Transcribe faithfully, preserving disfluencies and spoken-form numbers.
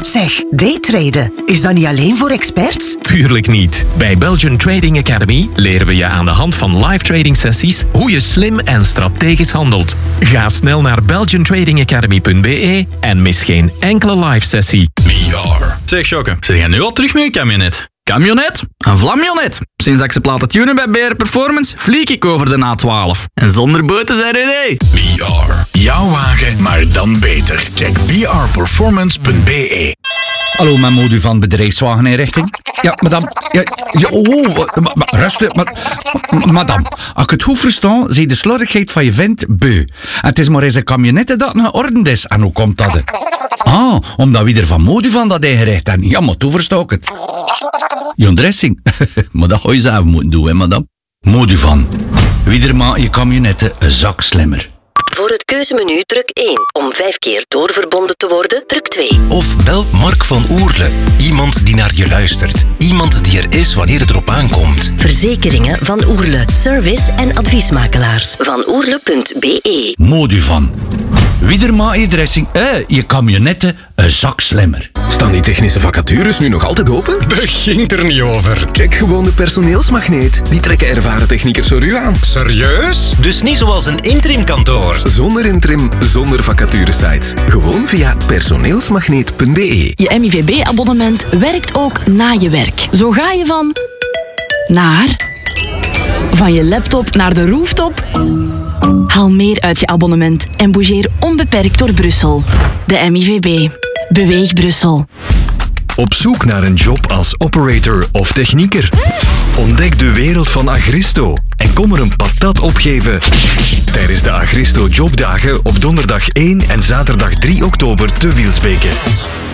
Zeg, daytraden, is dat niet alleen voor experts? Tuurlijk niet. Bij Belgian Trading Academy leren we je aan de hand van live trading sessies hoe je slim en strategisch handelt. Ga snel naar belgian trading academy punt b e en mis geen enkele live sessie. We are. Zeg Jokke, zeg jij nu al terug met een camionet? Camionet? Een vlamionet. Sinds dat ik ze platen tunen bij B R Performance, vlieg ik over de A twaalf. En zonder boten zijn er nee. We are. Jouw wagen, maar dan beter. Check b r performance punt b e. Hallo, mijn modu van bedrijfswageninrichting. Ja, madame. Ja, ja, oh, ma, ma, rustig. Ma, ma, madame, als ik het goed versta, zie je de slordigheid van je vent beu. En het is maar eens een camionette dat geordend is. En hoe komt dat? Ah, omdat we er van modu van dat ingericht hebben. Ja, maar toen versta ik het. Je dressing. Maar dat ga je zelf moeten doen, hè, madame. Modu van. Wie er maakt je camionette een zak slimmer. Voor het keuzemenu druk één. Om vijf keer doorverbonden te worden, druk twee. Of bel Mark van Oerle. Iemand die naar je luistert. Iemand die er is wanneer het erop aankomt. Verzekeringen van Oerle. Service en adviesmakelaars. Van oerle punt b e. Modu van. Wie er maakt je dressing, eh, je camionette een zak slimmer. Staan die technische vacatures nu nog altijd open? Begint er niet over. Check gewoon de personeelsmagneet. Die trekken ervaren techniekers voor u aan. Serieus? Dus niet zoals een interimkantoor. Zonder interim, zonder vacaturesites. Gewoon via personeelsmagneet punt b e. Je M I V B-abonnement werkt ook na je werk. Zo ga je van... naar... van je laptop naar de rooftop... Haal meer uit je abonnement en bougeer onbeperkt door Brussel. De M I V B. Beweeg Brussel. Op zoek naar een job als operator of technieker? Ontdek de wereld van Agristo en kom er een patat opgeven tijdens de Agristo Jobdagen op donderdag één en zaterdag drie oktober te Wielsbeke.